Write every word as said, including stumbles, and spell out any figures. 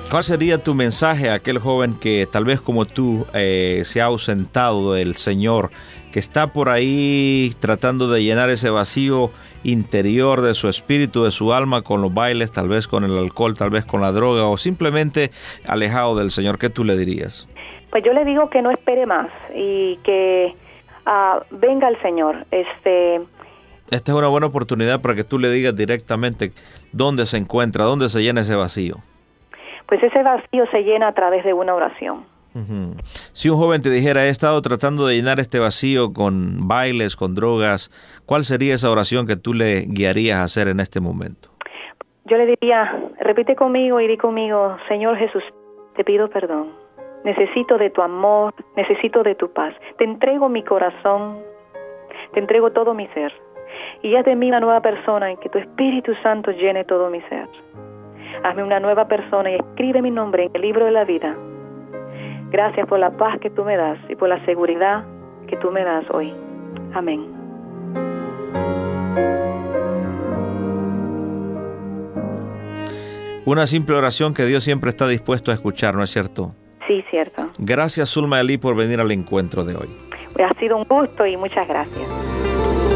¿Cuál sería tu mensaje a aquel joven que tal vez como tú eh, se ha ausentado del Señor, que está por ahí tratando de llenar ese vacío interior de su espíritu, de su alma, con los bailes, tal vez con el alcohol, tal vez con la droga, o simplemente alejado del Señor? ¿Qué tú le dirías? Pues yo le digo que no espere más y que uh, venga el Señor. Este... Esta es una buena oportunidad para que tú le digas directamente dónde se encuentra, dónde se llena ese vacío. Pues ese vacío se llena a través de una oración. Uh-huh. Si un joven te dijera, he estado tratando de llenar este vacío con bailes, con drogas, ¿cuál sería esa oración que tú le guiarías a hacer en este momento? Yo le diría, repite conmigo y di conmigo, Señor Jesús, te pido perdón. Necesito de tu amor, necesito de tu paz. Te entrego mi corazón, te entrego todo mi ser. Y haz de mí una nueva persona en que tu Espíritu Santo llene todo mi ser. Hazme una nueva persona y escribe mi nombre en el libro de la vida. Gracias por la paz que tú me das y por la seguridad que tú me das hoy. Amén. Una simple oración que Dios siempre está dispuesto a escuchar, ¿no es cierto? Sí, cierto. Gracias, Zulma Elí, por venir al encuentro de hoy. Ha sido un gusto y muchas gracias.